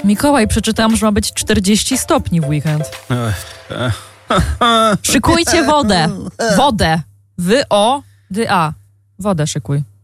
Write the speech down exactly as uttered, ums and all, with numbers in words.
Mikołaj, przeczytałam, że ma być czterdzieści stopni w weekend. Szykujcie wodę. Wodę. Wy, o, dy, a. Wodę szykuj.